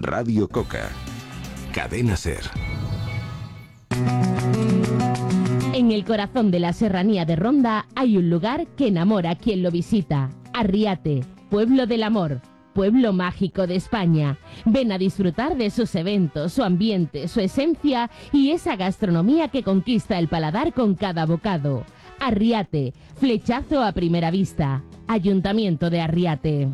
Radio Coca. Cadena Ser. En el corazón de la serranía de Ronda hay un lugar que enamora a quien lo visita. Arriate, pueblo del amor, pueblo mágico de España. Ven a disfrutar de sus eventos, su ambiente, su esencia y esa gastronomía que conquista el paladar con cada bocado. Arriate, flechazo a primera vista. Ayuntamiento de Arriate.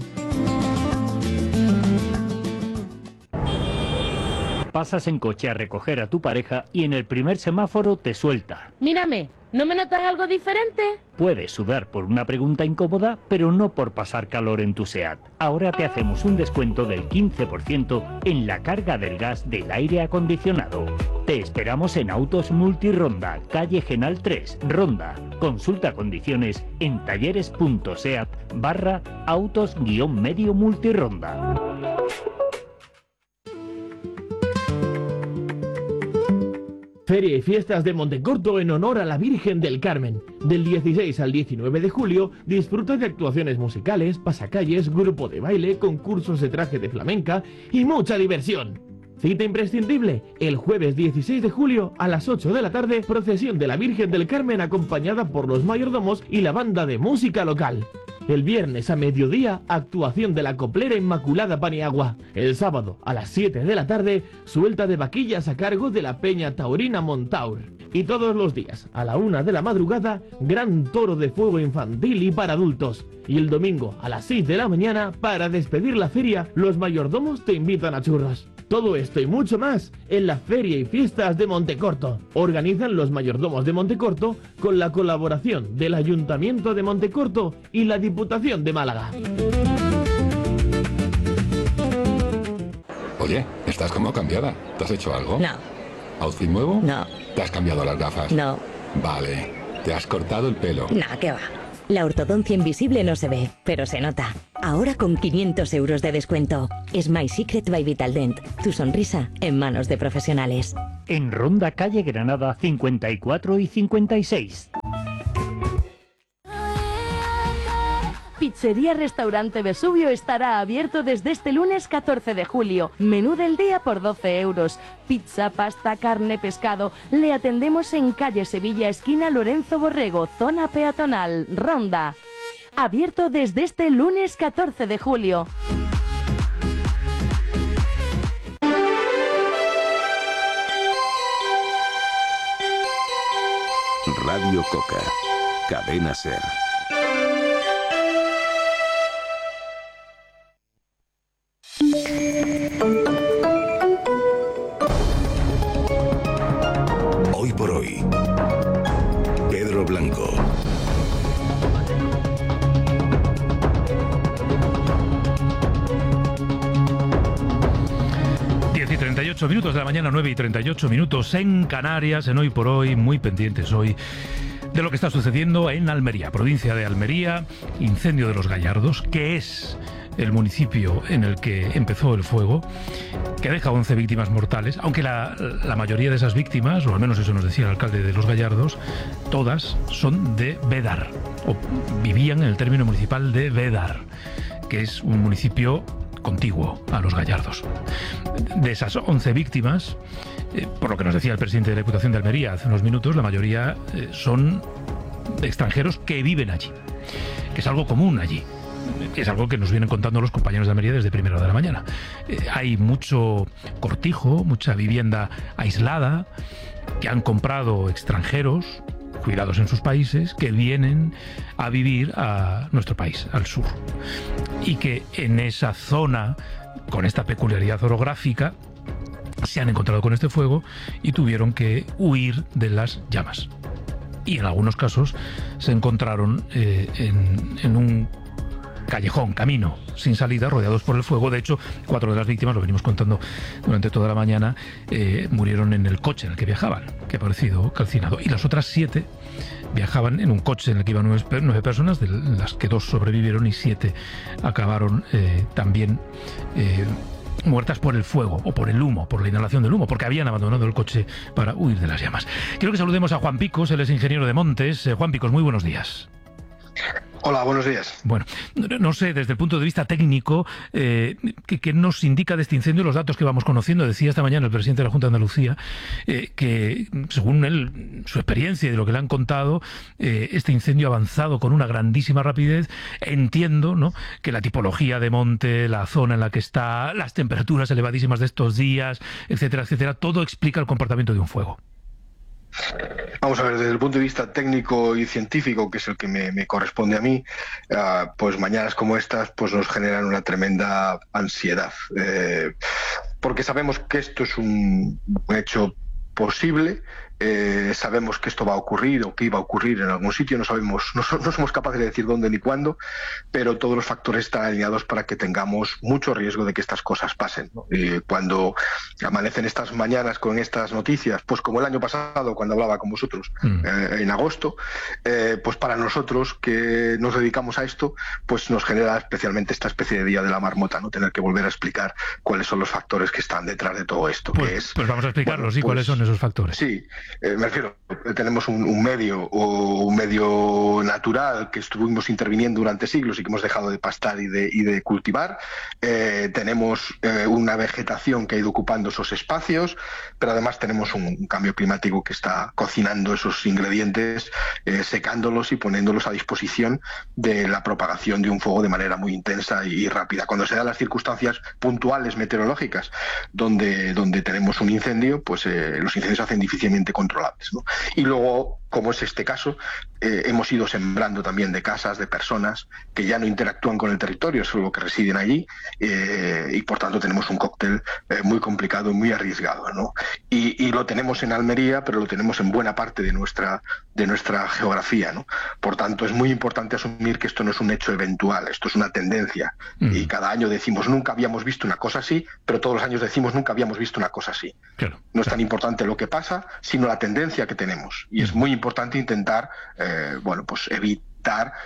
Pasas en coche a recoger a tu pareja y en el primer semáforo te suelta. Mírame, ¿no me notas algo diferente? Puedes sudar por una pregunta incómoda, pero no por pasar calor en tu SEAT. Ahora te hacemos un descuento del 15% en la carga del gas del aire acondicionado. Te esperamos en Autos Multironda, calle Genal 3, Ronda. Consulta condiciones en talleres.seat/autos-medio multironda. Feria y fiestas de Montecorto en honor a la Virgen del Carmen. Del 16 al 19 de julio, disfruta de actuaciones musicales, pasacalles, grupo de baile, concursos de traje de flamenca y mucha diversión. Cita imprescindible, el jueves 16 de julio a las 8 de la tarde, procesión de la Virgen del Carmen acompañada por los mayordomos y la banda de música local. El viernes a mediodía, actuación de la Coplera Inmaculada Paniagua. El sábado a las 7 de la tarde, suelta de vaquillas a cargo de la Peña Taurina Montaur. Y todos los días, a la 1 de la madrugada, gran toro de fuego infantil y para adultos. Y el domingo a las 6 de la mañana, para despedir la feria, los mayordomos te invitan a churros. Todo esto y mucho más en la Feria y Fiestas de Montecorto. Organizan los mayordomos de Montecorto con la colaboración del Ayuntamiento de Montecorto y la Diputación de Málaga. Oye, estás como cambiada. ¿Te has hecho algo? No. ¿Outfit nuevo? No. ¿Te has cambiado las gafas? No. Vale. ¿Te has cortado el pelo? No, ¿qué va? La ortodoncia invisible no se ve, pero se nota. Ahora con 500 euros de descuento. Smile Secret by Vitaldent. Tu sonrisa en manos de profesionales. En Ronda, calle Granada 54 y 56. Pizzería Restaurante Vesubio estará abierto desde este lunes 14 de julio. Menú del día por 12 euros. Pizza, pasta, carne, pescado. Le atendemos en calle Sevilla, esquina Lorenzo Borrego, zona peatonal, Ronda. Abierto desde este lunes 14 de julio. Radio Coca. Cadena Ser. Hoy por hoy, Pedro Blanco. Y 38 minutos de la mañana, 9 y 38 minutos en Canarias, en Hoy por Hoy, muy pendientes hoy de lo que está sucediendo en Almería, provincia de Almería, incendio de Los Gallardos, que es el municipio en el que empezó el fuego, que deja 11 víctimas mortales, aunque la mayoría de esas víctimas, o al menos eso nos decía el alcalde de Los Gallardos, todas son de Bédar, o vivían en el término municipal de Bédar, que es un municipio contiguo a Los Gallardos. De esas 11 víctimas, por lo que nos decía el presidente de la Diputación de Almería hace unos minutos, la mayoría son extranjeros que viven allí, que es algo común allí. Es algo que nos vienen contando los compañeros de Almería desde primera hora de la mañana. Hay mucho cortijo, mucha vivienda aislada que han comprado extranjeros jubilados en sus países, que vienen a vivir a nuestro país, al sur. Y que en esa zona, con esta peculiaridad orográfica, se han encontrado con este fuego y tuvieron que huir de las llamas. Y en algunos casos se encontraron en un callejón, camino, sin salida, rodeados por el fuego. De hecho, 4 de las víctimas, lo venimos contando durante toda la mañana, murieron en el coche en el que viajaban, que ha aparecido calcinado. Y las otras 7 viajaban en un coche en el que iban 9 personas, de las que 2 sobrevivieron y 7 acabaron también muertas por el fuego, o por el humo, por la inhalación del humo, porque habían abandonado el coche para huir de las llamas. Quiero que saludemos a Juan Picos, él es ingeniero de montes. Juan Picos, muy buenos días. Hola, buenos días. Bueno, no sé, desde el punto de vista técnico, ¿qué nos indica de este incendio los datos que vamos conociendo? Decía esta mañana el presidente de la Junta de Andalucía que, según él, su experiencia y de lo que le han contado, este incendio ha avanzado con una grandísima rapidez. Entiendo, ¿no?, que la tipología de monte, la zona en la que está, las temperaturas elevadísimas de estos días, etcétera, etcétera, todo explica el comportamiento de un fuego. Vamos a ver, desde el punto de vista técnico y científico, que es el que me corresponde a mí, pues mañanas como estas pues nos generan una tremenda ansiedad, porque sabemos que esto es un hecho posible. Sabemos que esto va a ocurrir o que iba a ocurrir en algún sitio, no somos capaces de decir dónde ni cuándo, pero todos los factores están alineados para que tengamos mucho riesgo de que estas cosas pasen, ¿no? Cuando amanecen estas mañanas con estas noticias, pues como el año pasado cuando hablaba con vosotros en agosto, pues para nosotros que nos dedicamos a esto, pues nos genera especialmente esta especie de día de la marmota, no tener que volver a explicar cuáles son los factores que están detrás de todo esto. Pues vamos a explicarlos, ¿y cuáles son esos factores? Sí. Me refiero, tenemos un medio natural que estuvimos interviniendo durante siglos y que hemos dejado de pastar y de cultivar. Tenemos una vegetación que ha ido ocupando esos espacios, pero además tenemos un cambio climático que está cocinando esos ingredientes, secándolos y poniéndolos a disposición de la propagación de un fuego de manera muy intensa y rápida. Cuando se dan las circunstancias puntuales meteorológicas donde tenemos un incendio, pues los incendios se hacen difícilmente controlables, ¿no? Y luego, como es este caso, hemos ido sembrando también de casas, de personas que ya no interactúan con el territorio, solo que residen allí, y por tanto tenemos un cóctel muy complicado y muy arriesgado, ¿no? Y lo tenemos en Almería, pero lo tenemos en buena parte de nuestra geografía, ¿no? Por tanto, es muy importante asumir que esto no es un hecho eventual, esto es una tendencia. Y cada año decimos, nunca habíamos visto una cosa así, pero todos los años decimos, nunca habíamos visto una cosa así. Claro. No es tan importante lo que pasa, sino la tendencia que tenemos. Y es muy importante intentar, evitar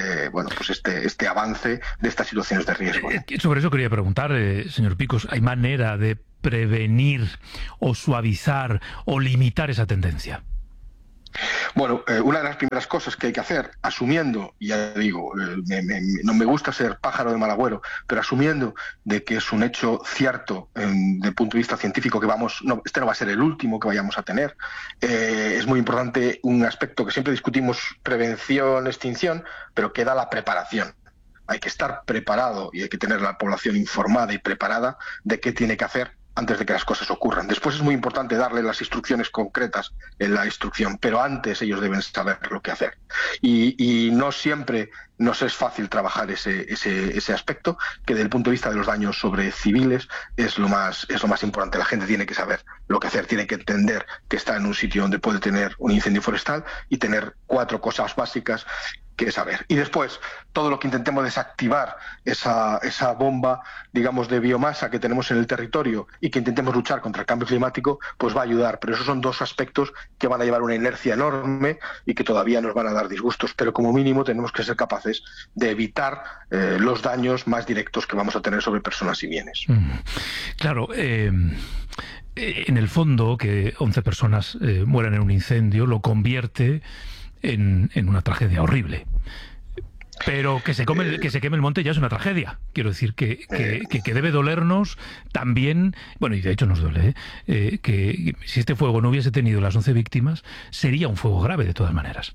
este avance de estas situaciones de riesgo, ¿no? Sobre eso quería preguntar, señor Picos, ¿hay manera de prevenir o suavizar o limitar esa tendencia? Bueno, una de las primeras cosas que hay que hacer, asumiendo, y ya digo, no me gusta ser pájaro de mal agüero, pero asumiendo de que es un hecho cierto desde el punto de vista científico que este no va a ser el último que vayamos a tener, es muy importante un aspecto que siempre discutimos, prevención, extinción, pero queda la preparación. Hay que estar preparado y hay que tener la población informada y preparada de qué tiene que hacer antes de que las cosas ocurran. Después es muy importante darle las instrucciones concretas en la instrucción, pero antes ellos deben saber lo que hacer. Y no siempre nos es fácil trabajar ese aspecto, que desde el punto de vista de los daños sobre civiles es lo más importante. La gente tiene que saber lo que hacer, tiene que entender que está en un sitio donde puede tener un incendio forestal y tener 4 cosas básicas que saber. Y después, todo lo que intentemos desactivar esa bomba, digamos, de biomasa que tenemos en el territorio y que intentemos luchar contra el cambio climático, pues va a ayudar. Pero esos son 2 aspectos que van a llevar una inercia enorme y que todavía nos van a dar disgustos. Pero como mínimo tenemos que ser capaces de evitar los daños más directos que vamos a tener sobre personas y bienes. Claro, en el fondo, que 11 personas mueran en un incendio lo convierte en una tragedia horrible. Pero que se queme el monte ya es una tragedia. Quiero decir que debe dolernos también, bueno, y de hecho nos duele, que si este fuego no hubiese tenido las 11 víctimas, sería un fuego grave de todas maneras.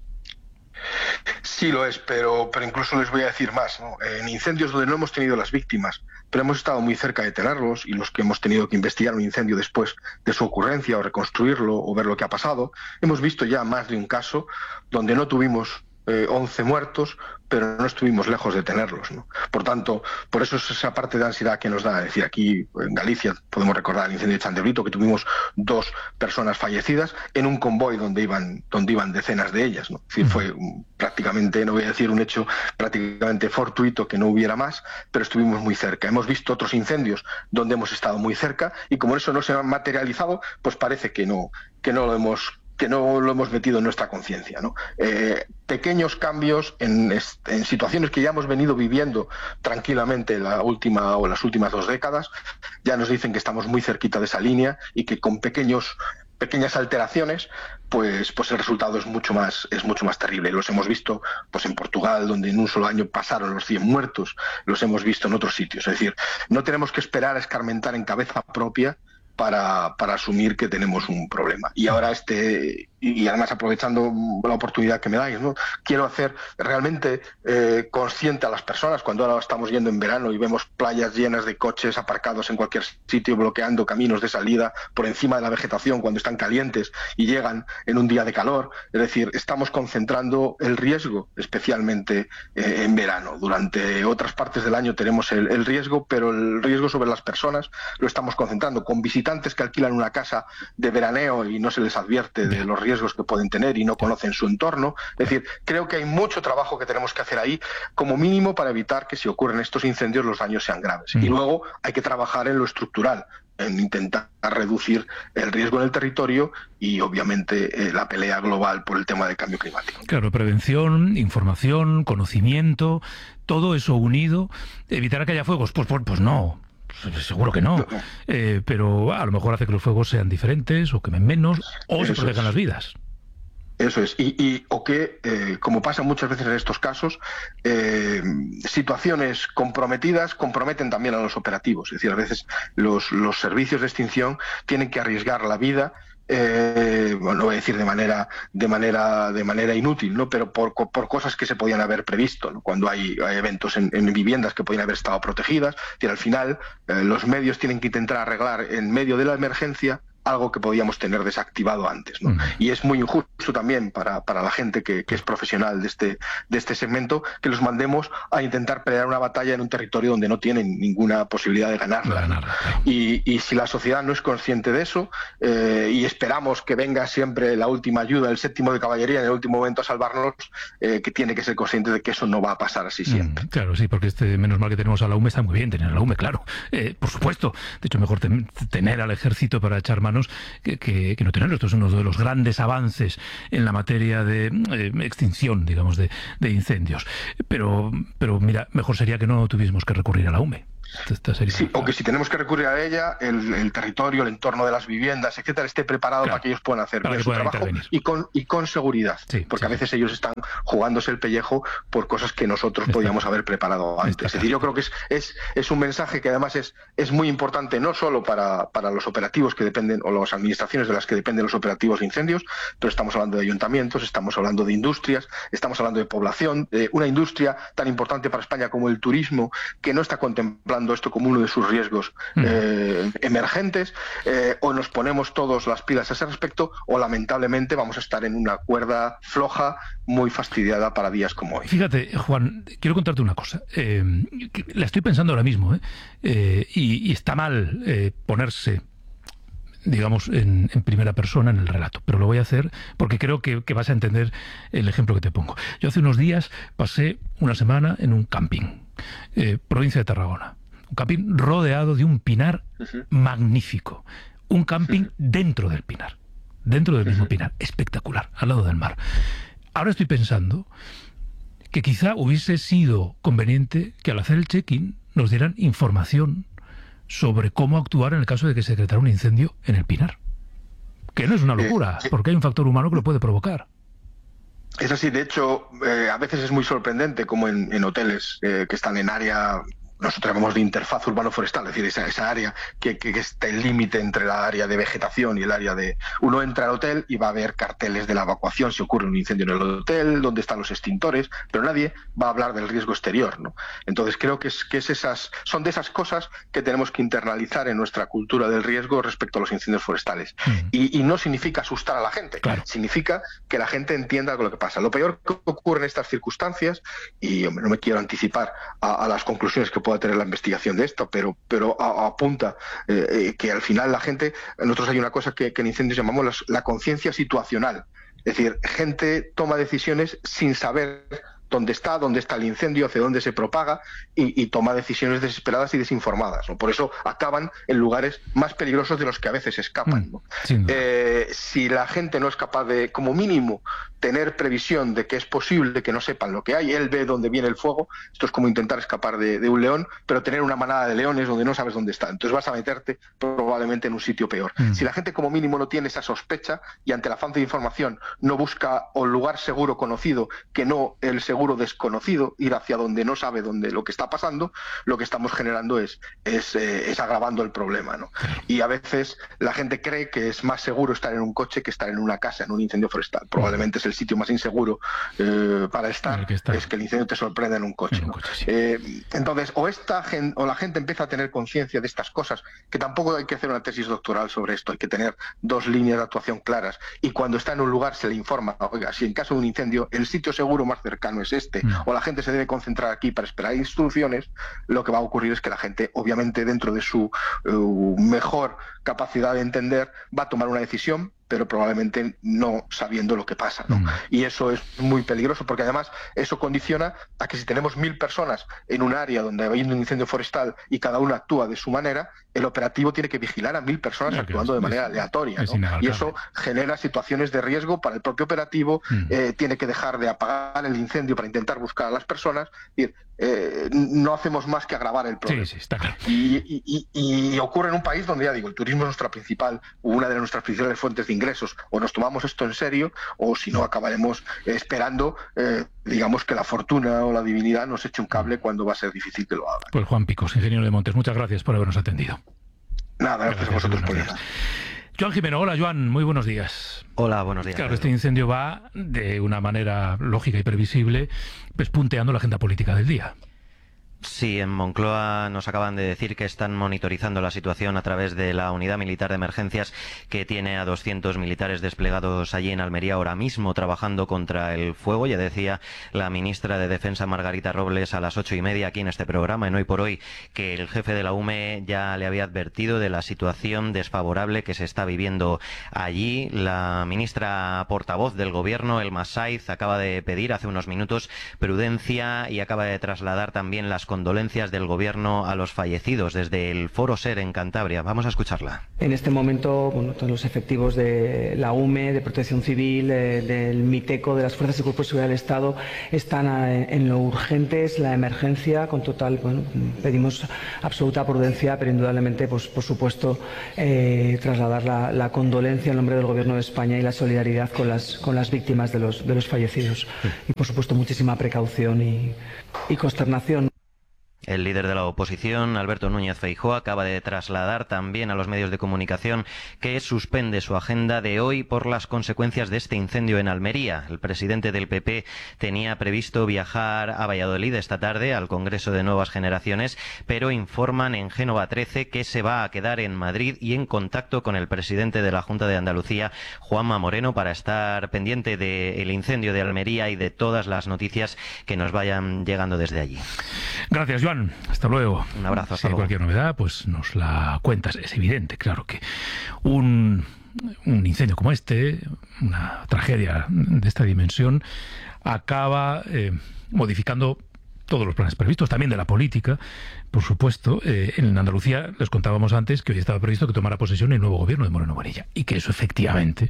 Sí lo es, pero incluso les voy a decir más, ¿no? En incendios donde no hemos tenido las víctimas, pero hemos estado muy cerca de tenerlos, y los que hemos tenido que investigar un incendio después de su ocurrencia o reconstruirlo o ver lo que ha pasado, hemos visto ya más de un caso donde no tuvimos 11 muertos, pero no estuvimos lejos de tenerlos, ¿no? Por tanto, por eso es esa parte de ansiedad que nos da. Es decir, aquí en Galicia podemos recordar el incendio de Chandebrito, que tuvimos 2 personas fallecidas en un convoy donde iban decenas de ellas, ¿no? Es decir, fue prácticamente, no voy a decir un hecho prácticamente fortuito que no hubiera más, pero estuvimos muy cerca. Hemos visto otros incendios donde hemos estado muy cerca y como eso no se ha materializado, pues parece que no lo hemos metido en nuestra conciencia, ¿no? Pequeños cambios en situaciones que ya hemos venido viviendo tranquilamente las últimas 2 décadas, ya nos dicen que estamos muy cerquita de esa línea y que con pequeños pequeñas alteraciones, pues el resultado es mucho más terrible. Los hemos visto pues en Portugal, donde en un solo año pasaron los 100 muertos, los hemos visto en otros sitios. Es decir, no tenemos que esperar a escarmentar en cabeza propia para asumir que tenemos un problema. Y ahora y además aprovechando la oportunidad que me dais, ¿no? Quiero hacer realmente consciente a las personas, cuando ahora estamos yendo en verano y vemos playas llenas de coches aparcados en cualquier sitio, bloqueando caminos de salida por encima de la vegetación cuando están calientes y llegan en un día de calor. Es decir, estamos concentrando el riesgo, especialmente en verano. Durante otras partes del año tenemos el riesgo, pero el riesgo sobre las personas lo estamos concentrando con visitantes que alquilan una casa de veraneo y no se les advierte de los riesgos que pueden tener y no conocen su entorno. Es decir, creo que hay mucho trabajo que tenemos que hacer ahí, como mínimo para evitar que si ocurren estos incendios los daños sean graves. Y luego hay que trabajar en lo estructural, en intentar reducir el riesgo en el territorio y obviamente la pelea global por el tema del cambio climático. Claro, prevención, información, conocimiento, todo eso unido, evitar que haya fuegos, pues no. Seguro que no, pero a lo mejor hace que los fuegos sean diferentes o quemen menos o se protejan las vidas. Eso es, o que, como pasa muchas veces en estos casos, situaciones comprometidas comprometen también a los operativos. Es decir, a veces los servicios de extinción tienen que arriesgar la vida, no voy a decir de manera inútil, ¿no? Pero por cosas que se podían haber previsto, ¿no? Cuando hay eventos en viviendas que podían haber estado protegidas. Al final los medios tienen que intentar arreglar en medio de la emergencia algo que podíamos tener desactivado antes, ¿no? Y es muy injusto también para la gente que es profesional de este segmento, que los mandemos a intentar pelear una batalla en un territorio donde no tienen ninguna posibilidad de ganarla, ¿no? Y si la sociedad no es consciente de eso, y esperamos que venga siempre la última ayuda, el séptimo de caballería en el último momento a salvarnos, que tiene que ser consciente de que eso no va a pasar así siempre. Claro, sí, porque menos mal que tenemos a la UME, está muy bien tener a la UME, claro, por supuesto. De hecho, mejor tener al ejército para echar manos que no tenerlo. Esto es uno de los grandes avances en la materia de extinción, digamos, de incendios. Pero mira, mejor sería que no tuviésemos que recurrir a la UME. Sí, o que si tenemos que recurrir a ella, el territorio, el entorno de las viviendas, etcétera, esté preparado para que ellos puedan hacer bien su trabajo y con seguridad, porque a veces ellos están jugándose el pellejo por cosas que nosotros podíamos haber preparado antes. Es decir, yo creo que es un mensaje que además es muy importante, no solo para los operativos que dependen, o las administraciones de las que dependen los operativos de incendios, pero estamos hablando de ayuntamientos, estamos hablando de industrias, estamos hablando de población, de una industria tan importante para España como el turismo, que no está contemplando esto como uno de sus riesgos emergentes, o nos ponemos todos las pilas a ese respecto, o lamentablemente vamos a estar en una cuerda floja muy fastidiada para días como hoy. Fíjate, Juan, quiero contarte una cosa. La estoy pensando ahora mismo, y está mal ponerse, digamos, en primera persona en el relato, pero lo voy a hacer porque creo que vas a entender el ejemplo que te pongo. Yo hace unos días pasé una semana en un camping, provincia de Tarragona. Un camping rodeado de un pinar magnífico. Un camping dentro del pinar. Dentro del mismo pinar. Espectacular, al lado del mar. Ahora estoy pensando que quizá hubiese sido conveniente que al hacer el check-in nos dieran información sobre cómo actuar en el caso de que se decretara un incendio en el pinar. Que no es una locura, porque hay un factor humano que lo puede provocar. Es así, de hecho, a veces es muy sorprendente como en hoteles que están en área... Nosotros llamamos de interfaz urbano-forestal, es decir, esa área que está el límite entre la área de vegetación y el área de... Uno entra al hotel y va a ver carteles de la evacuación si ocurre un incendio en el hotel, dónde están los extintores, pero nadie va a hablar del riesgo exterior, ¿no? Entonces creo que son de esas cosas que tenemos que internalizar en nuestra cultura del riesgo respecto a los incendios forestales. Y no significa asustar a la gente, significa que la gente entienda lo que pasa. Lo peor que ocurre en estas circunstancias, y hombre, no me quiero anticipar a las conclusiones que pueda tener la investigación de esto, pero apunta que al final la gente, nosotros hay una cosa que en incendios llamamos la conciencia situacional, es decir, gente toma decisiones sin saber dónde está el incendio, hacia dónde se propaga y toma decisiones desesperadas y desinformadas, ¿no? Por eso acaban en lugares más peligrosos de los que a veces escapan, ¿no? Si la gente no es capaz de, como mínimo, tener previsión de que es posible que no sepan lo que hay, él ve dónde viene el fuego, esto es como intentar escapar de un león, pero tener una manada de leones donde no sabes dónde está, entonces vas a meterte probablemente en un sitio peor. Si la gente como mínimo no tiene esa sospecha y ante la falta de información no busca un lugar seguro conocido que no el seguro desconocido, ir hacia donde no sabe dónde lo que está pasando, lo que estamos generando es agravando el problema, ¿no? Y a veces la gente cree que es más seguro estar en un coche que estar en una casa, en un incendio forestal. Probablemente es el sitio más inseguro para estar, es que el incendio te sorprenda en un coche, ¿no? Entonces, o la gente empieza a tener conciencia de estas cosas, que tampoco hay que hacer una tesis doctoral sobre esto, hay que tener 2 líneas de actuación claras, y cuando está en un lugar se le informa, oiga, si en caso de un incendio el sitio seguro más cercano es este, o la gente se debe concentrar aquí para esperar instrucciones, lo que va a ocurrir es que la gente, obviamente dentro de su mejor capacidad de entender, va a tomar una decisión, pero probablemente no sabiendo lo que pasa, ¿no? Y eso es muy peligroso, porque además eso condiciona a que si tenemos 1000 personas en un área donde hay un incendio forestal y cada una actúa de su manera, el operativo tiene que vigilar a 1000 personas actuando de manera aleatoria, ¿no? Y eso genera situaciones de riesgo para el propio operativo, tiene que dejar de apagar el incendio para intentar buscar a las personas, no hacemos más que agravar el problema. Sí, está claro. Y ocurre en un país donde, ya digo, el turismo es una de nuestras principales fuentes de ingresos. O nos tomamos esto en serio, o si no acabaremos esperando, digamos, que la fortuna o la divinidad nos eche un cable cuando va a ser difícil que lo haga. Pues Juan Picos, ingeniero de Montes, muchas gracias por habernos atendido. Nada, gracias a vosotros por eso. Joan Jimeno, hola Joan, muy buenos días. Hola, buenos días. Claro, este incendio va de una manera lógica y previsible, pues punteando la agenda política del día. Sí, en Moncloa nos acaban de decir que están monitorizando la situación a través de la Unidad Militar de Emergencias, que tiene a 200 militares desplegados allí en Almería ahora mismo trabajando contra el fuego. Ya decía la ministra de Defensa, Margarita Robles, a las 8:30 aquí en este programa, en Hoy por Hoy, que el jefe de la UME ya le había advertido de la situación desfavorable que se está viviendo allí. La ministra portavoz del Gobierno, Elma Saiz, acaba de pedir hace unos minutos prudencia y acaba de trasladar también las condolencias del Gobierno a los fallecidos desde el Foro Ser en Cantabria. Vamos a escucharla. En este momento, todos los efectivos de la UME, de Protección Civil, del MITECO, de las Fuerzas y Cuerpos de Seguridad del Estado, están en lo urgente, es la emergencia, con total, pedimos absoluta prudencia, pero indudablemente, pues, por supuesto, trasladar la condolencia en nombre del Gobierno de España y la solidaridad con las víctimas de los fallecidos. Y, por supuesto, muchísima precaución y consternación. El líder de la oposición, Alberto Núñez Feijóo, acaba de trasladar también a los medios de comunicación que suspende su agenda de hoy por las consecuencias de este incendio en Almería. El presidente del PP tenía previsto viajar a Valladolid esta tarde al Congreso de Nuevas Generaciones, pero informan en Génova 13 que se va a quedar en Madrid y en contacto con el presidente de la Junta de Andalucía, Juanma Moreno, para estar pendiente del incendio de Almería y de todas las noticias que nos vayan llegando desde allí. Gracias, Joan. Hasta luego. Un abrazo. Si hay cualquier novedad, pues nos la cuentas. Es evidente, claro, que un incendio como este, una tragedia de esta dimensión, acaba modificando todos los planes previstos, también de la política, por supuesto. En Andalucía les contábamos antes que hoy estaba previsto que tomara posesión el nuevo gobierno de Moreno Bonilla, y que eso efectivamente,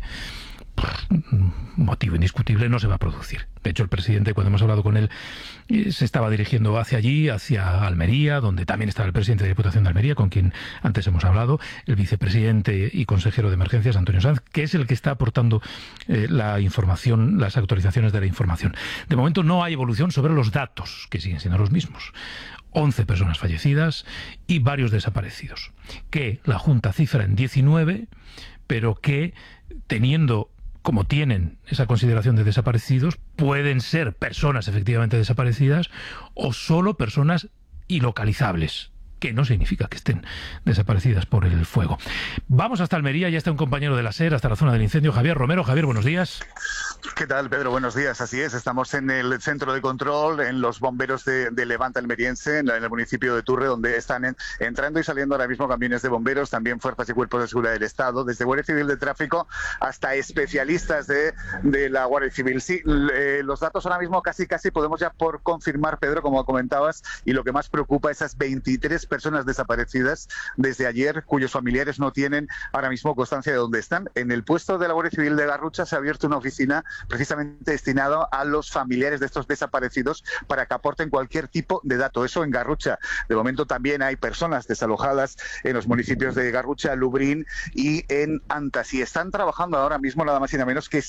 motivo indiscutible, no se va a producir. De hecho, el presidente, cuando hemos hablado con él, se estaba dirigiendo hacia allí, hacia Almería, donde también estaba el presidente de la Diputación de Almería, con quien antes hemos hablado, el vicepresidente y consejero de Emergencias, Antonio Sanz, que es el que está aportando la información, las actualizaciones de la información. De momento no hay evolución sobre los datos, que siguen siendo los mismos. 11 personas fallecidas y varios desaparecidos, que la Junta cifra en 19, pero que, teniendo como tienen esa consideración de desaparecidos, pueden ser personas efectivamente desaparecidas o solo personas ilocalizables, que no significa que estén desaparecidas por el fuego. Vamos hasta Almería, ya está un compañero de la SER, hasta la zona del incendio, Javier Romero. Javier, buenos días. ¿Qué tal, Pedro? Buenos días. Así es, estamos en el centro de control, en los bomberos de Levante almeriense, en el municipio de Turre, donde están entrando y saliendo ahora mismo camiones de bomberos, también fuerzas y cuerpos de seguridad del Estado, desde Guardia Civil de Tráfico hasta especialistas de la Guardia Civil. Sí, los datos ahora mismo casi podemos ya por confirmar, Pedro, como comentabas, y lo que más preocupa, esas 23 personas desaparecidas desde ayer, cuyos familiares no tienen ahora mismo constancia de dónde están. En el puesto de la Guardia Civil de Garrucha se ha abierto una oficina precisamente destinada a los familiares de estos desaparecidos para que aporten cualquier tipo de dato. Eso en Garrucha. De momento también hay personas desalojadas en los municipios de Garrucha, Lubrín y en Antas. Y están trabajando ahora mismo nada más y nada menos que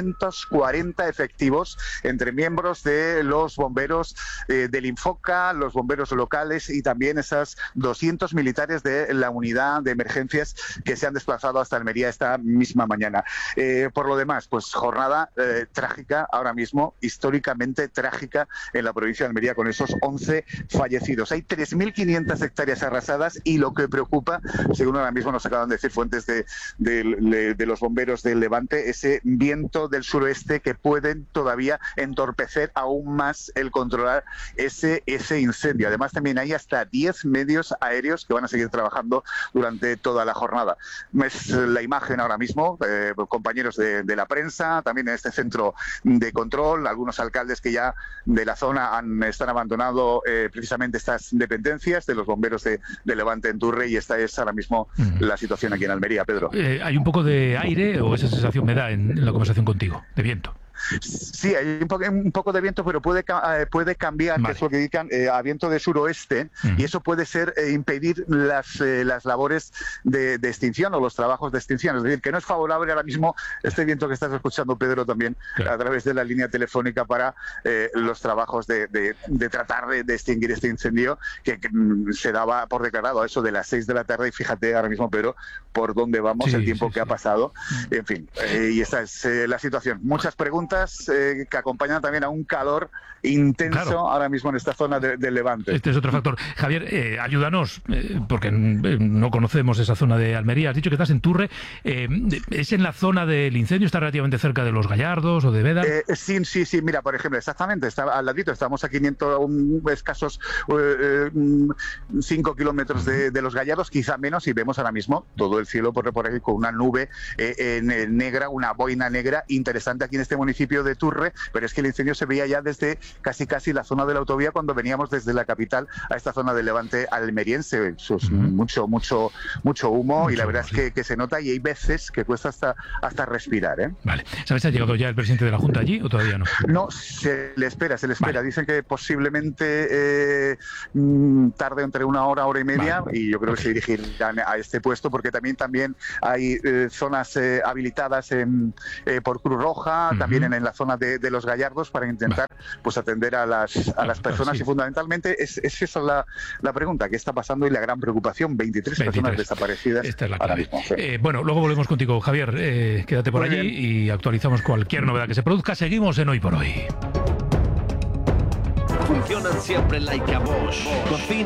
640 efectivos entre miembros de los bomberos del Infoca, los bomberos locales y también esas 200 militares de la unidad de emergencias que se han desplazado hasta Almería esta misma mañana. Por lo demás, pues jornada trágica ahora mismo, históricamente trágica en la provincia de Almería, con esos 11 fallecidos. Hay 3.500 hectáreas arrasadas y lo que preocupa, según ahora mismo nos acaban de decir fuentes de los bomberos del Levante, ese viento del suroeste que pueden todavía entorpecer aún más el controlar ese incendio. Además, también hay hasta 10 medios aéreos que van a seguir trabajando durante toda la jornada. Es la imagen ahora mismo, compañeros de la prensa, también en este centro de control, algunos alcaldes que ya de la zona están abandonando precisamente estas dependencias de los bomberos de Levante en Turre, y esta es ahora mismo la situación aquí en Almería, Pedro. ¿Hay un poco de aire o esa sensación me da en la conversación contigo, de viento? Sí, hay un poco de viento, pero puede cambiar, que es lo que indican, a viento de suroeste, y eso puede ser impedir las labores de extinción o los trabajos de extinción. Es decir, que no es favorable ahora mismo este viento que estás escuchando, Pedro, también a través de la línea telefónica para los trabajos de tratar de extinguir este incendio que se daba por declarado a eso de las 6 de la tarde, y fíjate ahora mismo, Pedro, por dónde vamos, el tiempo que ha pasado, en fin, y esta es la situación. Muchas preguntas que acompañan también a un calor intenso ahora mismo en esta zona del Levante. Este es otro factor. Javier, ayúdanos, porque no conocemos esa zona de Almería. Has dicho que estás en Turre. ¿Es en la zona del incendio? ¿Está relativamente cerca de Los Gallardos o de Veda? Sí. Mira, por ejemplo, exactamente, está al ladito. Estamos a 500, escasos 5 kilómetros de Los Gallardos, quizá menos, y vemos ahora mismo todo el cielo por aquí con una nube negra, una boina negra interesante aquí en este municipio de Turre, pero es que el incendio se veía ya desde casi la zona de la autovía cuando veníamos desde la capital a esta zona del Levante almeriense. Mucho humo, y la verdad es que se nota, y hay veces que cuesta hasta respirar, ¿eh? Vale. ¿Sabes si ha llegado ya el presidente de la Junta allí o todavía no? No, se le espera. Vale. Dicen que posiblemente tarde entre una hora y media, y yo creo que se dirigirán a este puesto, porque también hay zonas habilitadas por Cruz Roja, también en la zona de Los Gallardos, para intentar pues atender a las personas, y fundamentalmente es esa la pregunta, ¿qué está pasando? Y la gran preocupación, 23 personas desaparecidas. Esta es la ahora clave. mismo. Bueno, luego volvemos contigo, Javier. Quédate por allí y actualizamos cualquier novedad que se produzca. Seguimos en Hoy por Hoy. Funcionan siempre like a Bosch. Cocina